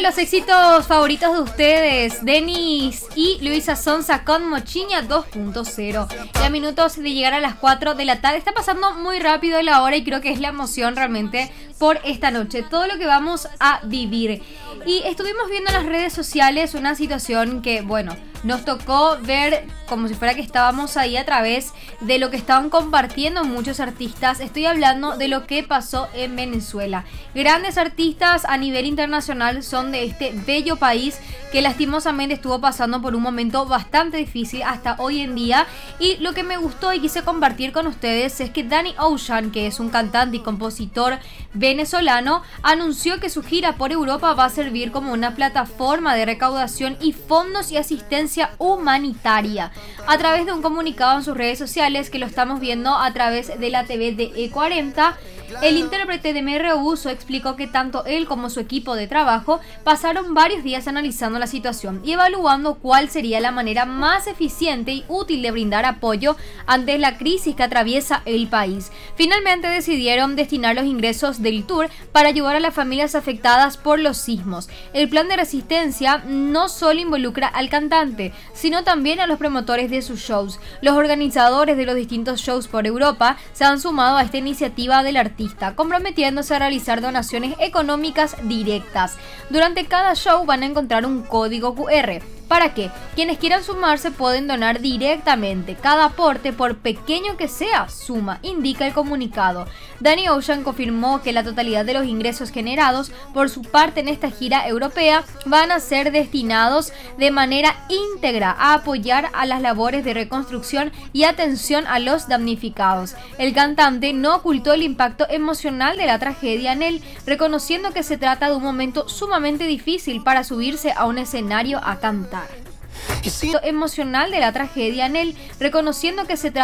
los éxitos favoritos de ustedes, Denis y Luisa Sonza con Mochiña 2.0. Ya minutos de llegar a las 4 de la tarde. Está pasando muy rápido la hora y creo que es la emoción realmente por esta noche. Todo lo que vamos a vivir. Y estuvimos viendo en las redes sociales una situación que, bueno, nos tocó ver como si fuera que estábamos ahí a través de lo que estaban compartiendo muchos artistas. Estoy hablando de lo que pasó en Venezuela. Grandes artistas a nivel internacional son de este bello país que lastimosamente estuvo pasando por un momento bastante difícil hasta hoy en día. Y lo que me gustó y quise compartir con ustedes es que Danny Ocean, que es un cantante y compositor venezolano, anunció que su gira por Europa va a servir como una plataforma de recaudación y fondos y asistencia humanitaria. A través de un comunicado en sus redes sociales, que lo estamos viendo a través de la TV de E40, el intérprete de MRUSO explicó que tanto él como su equipo de trabajo pasaron varios días analizando la situación y evaluando cuál sería la manera más eficiente y útil de brindar apoyo ante la crisis que atraviesa el país. Finalmente decidieron destinar los ingresos del tour para ayudar a las familias afectadas por los sismos. El plan de resistencia no solo involucra al cantante, sino también a los promotores de sus shows. Los organizadores de los distintos shows por Europa se han sumado a esta iniciativa del artista, comprometiéndose a realizar donaciones económicas directas. Durante cada show van a encontrar un código QR. ¿Para qué? Quienes quieran sumarse pueden donar directamente. Cada aporte, por pequeño que sea, suma, indica el comunicado. Danny Ocean confirmó que la totalidad de los ingresos generados por su parte en esta gira europea van a ser destinados de manera íntegra a apoyar a las labores de reconstrucción y atención a los damnificados. El cantante no ocultó el impacto emocional de la tragedia en él, reconociendo que se trata de un momento sumamente difícil para subirse a un escenario a cantar. Emocional de la tragedia en él, reconociendo que se trata